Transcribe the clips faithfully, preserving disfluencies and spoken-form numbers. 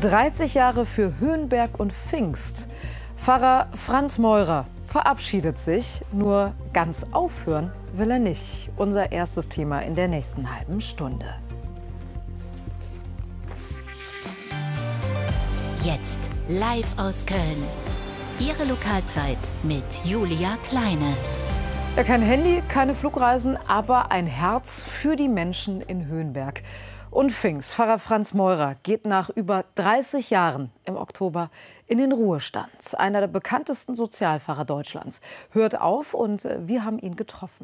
dreißig Jahre für Höhenberg und Pfingst. Pfarrer Franz Meurer verabschiedet sich, nur ganz aufhören will er nicht. Unser erstes Thema in der nächsten halben Stunde. Jetzt live aus Köln. Ihre Lokalzeit mit Julia Kleine. Ja, kein Handy, keine Flugreisen, aber ein Herz für die Menschen in Höhenberg. Und Pfingst, Pfarrer Franz Meurer, geht nach über dreißig Jahren im Oktober in den Ruhestand. Einer der bekanntesten Sozialpfarrer Deutschlands hört auf und wir haben ihn getroffen.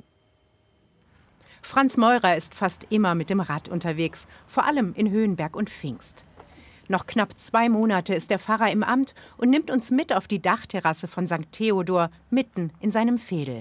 Franz Meurer ist fast immer mit dem Rad unterwegs, vor allem in Höhenberg und Pfingst. Noch knapp zwei Monate ist der Pfarrer im Amt und nimmt uns mit auf die Dachterrasse von Sankt Theodor, mitten in seinem Veedel.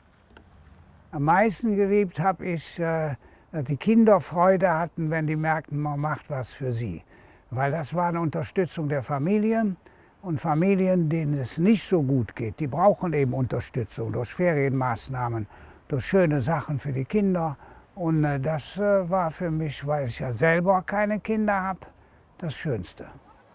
Am meisten geliebt habe ich, äh, dass die Kinder Freude hatten, wenn die merkten, man macht was für sie. Weil das war eine Unterstützung der Familien. Und Familien, denen es nicht so gut geht, die brauchen eben Unterstützung durch Ferienmaßnahmen, durch schöne Sachen für die Kinder. Und äh, das äh, war für mich, weil ich ja selber keine Kinder habe, das Schönste.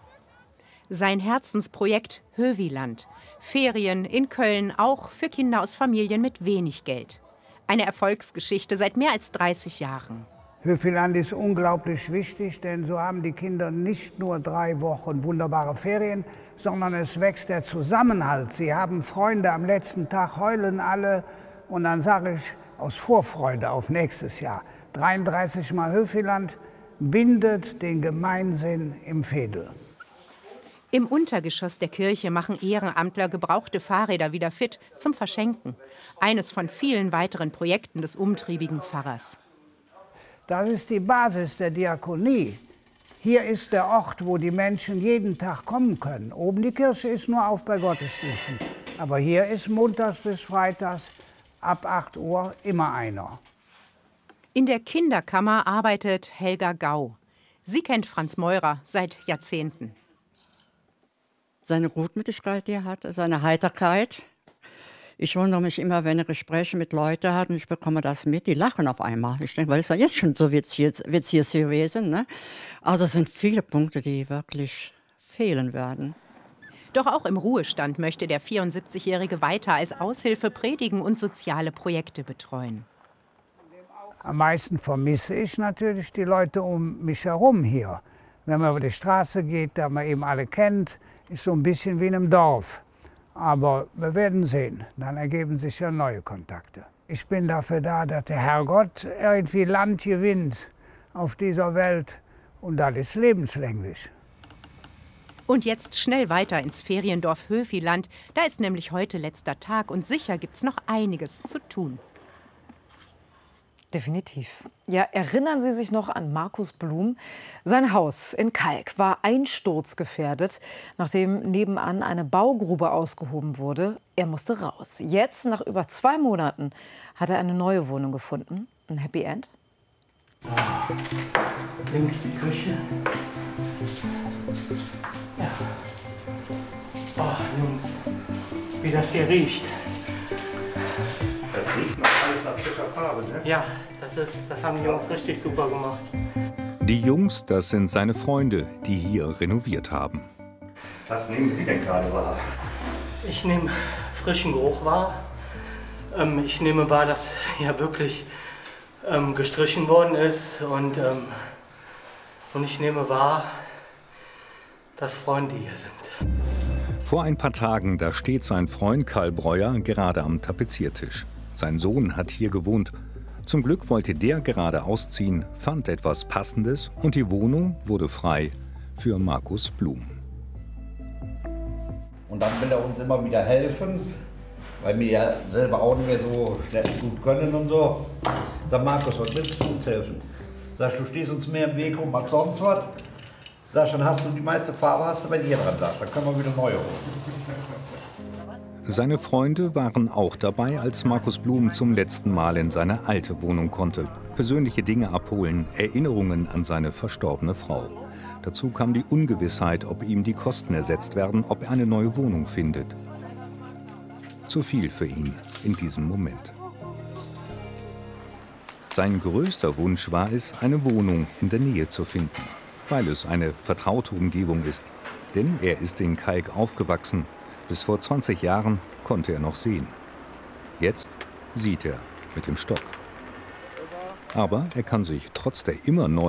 Sein Herzensprojekt Höviland. Ferien in Köln, auch für Kinder aus Familien mit wenig Geld. Eine Erfolgsgeschichte seit mehr als dreißig Jahren. Höviland ist unglaublich wichtig, denn so haben die Kinder nicht nur drei Wochen wunderbare Ferien, sondern es wächst der Zusammenhalt. Sie haben Freunde, am letzten Tag heulen alle und dann sage ich aus Vorfreude auf nächstes Jahr. dreiunddreißig Mal Höviland bindet den Gemeinsinn im Veedel. Im Untergeschoss der Kirche machen Ehrenamtler gebrauchte Fahrräder wieder fit zum Verschenken. Eines von vielen weiteren Projekten des umtriebigen Pfarrers. Das ist die Basis der Diakonie. Hier ist der Ort, wo die Menschen jeden Tag kommen können. Oben die Kirche ist nur auf bei Gottesdiensten. Aber hier ist montags bis freitags ab acht Uhr immer einer. In der Kinderkammer arbeitet Helga Gau. Sie kennt Franz Meurer seit Jahrzehnten. Seine Gutmütigkeit, die er hat, seine Heiterkeit. Ich wundere mich immer, wenn er Gespräche mit Leuten hat und ich bekomme das mit, die lachen auf einmal. Ich denke, weil es ja jetzt schon so witzig ist gewesen. Ne? Also es sind viele Punkte, die wirklich fehlen werden. Doch auch im Ruhestand möchte der vierundsiebzigjährige weiter als Aushilfe predigen und soziale Projekte betreuen. Am meisten vermisse ich natürlich die Leute um mich herum hier. Wenn man über die Straße geht, da man eben alle kennt, ist so ein bisschen wie in einem Dorf. Aber wir werden sehen, dann ergeben sich ja neue Kontakte. Ich bin dafür da, dass der Herrgott irgendwie Land gewinnt auf dieser Welt und das ist lebenslänglich. Und jetzt schnell weiter ins Feriendorf Höviland. Da ist nämlich heute letzter Tag und sicher gibt's noch einiges zu tun. Definitiv. Ja, erinnern Sie sich noch an Markus Blum? Sein Haus in Kalk war einsturzgefährdet, nachdem nebenan eine Baugrube ausgehoben wurde. Er musste raus. Jetzt, nach über zwei Monaten, hat er eine neue Wohnung gefunden. Ein Happy End? Ah, links die Küche. Ja. Oh, Jungs, wie das hier riecht. Das riecht noch alles nach frischer Farbe, ne? Ja, das, ist, das haben die Jungs richtig super gemacht. Die Jungs, das sind seine Freunde, die hier renoviert haben. Was nehmen Sie denn gerade wahr? Ich nehme frischen Geruch wahr. Ähm, ich nehme wahr, dass hier wirklich ähm, gestrichen worden ist. Und, ähm, und ich nehme wahr, dass Freunde hier sind. Vor ein paar Tagen, da steht sein Freund Karl Breuer gerade am Tapeziertisch. Sein Sohn hat hier gewohnt. Zum Glück wollte der gerade ausziehen, fand etwas Passendes und die Wohnung wurde frei für Markus Blum. Und dann will er uns immer wieder helfen, weil wir ja selber auch nicht mehr so schnell gut können und so. Sag Markus, was willst du uns helfen? Sag, du stehst uns mehr im Weg rum als sonst was. Sag, dann hast du die meiste Farbe hast du bei dir dran, sag, dann können wir wieder neue holen. Seine Freunde waren auch dabei, als Markus Blum zum letzten Mal in seine alte Wohnung konnte. Persönliche Dinge abholen, Erinnerungen an seine verstorbene Frau. Dazu kam die Ungewissheit, ob ihm die Kosten ersetzt werden, ob er eine neue Wohnung findet. Zu viel für ihn in diesem Moment. Sein größter Wunsch war es, eine Wohnung in der Nähe zu finden. weil es eine vertraute Umgebung ist. Denn er ist in Kalk aufgewachsen. Bis vor zwanzig Jahren konnte er noch sehen. Jetzt sieht er mit dem Stock. Aber er kann sich trotz der immer neuen